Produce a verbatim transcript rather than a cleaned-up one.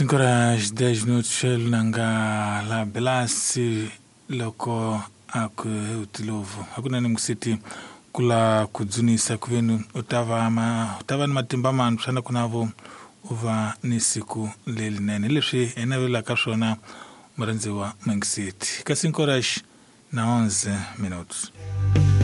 cinco horas dez minutos nanga la belasi loko aku utilovu hakuna ni mkusiti kula kuzunisa kwenu utava ama utava ni matimba manu sana kunavo uva ni siku leli nene lishi enawela kashona maranziwa mangisiti ka cinco horas na onze minutos.